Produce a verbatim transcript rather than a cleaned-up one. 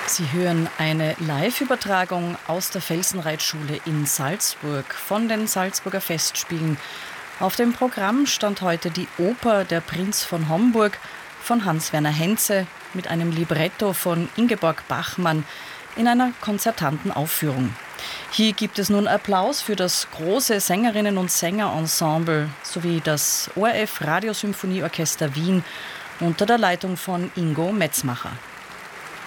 Sie hören eine Live-Übertragung aus der Felsenreitschule in Salzburg von den Salzburger Festspielen. Auf dem Programm stand heute die Oper Der Prinz von Homburg von Hans-Werner Henze mit einem Libretto von Ingeborg Bachmann in einer konzertanten Aufführung. Hier gibt es nun Applaus für das große Sängerinnen- und Sängerensemble sowie das O R F Radiosymphonieorchester Wien unter der Leitung von Ingo Metzmacher.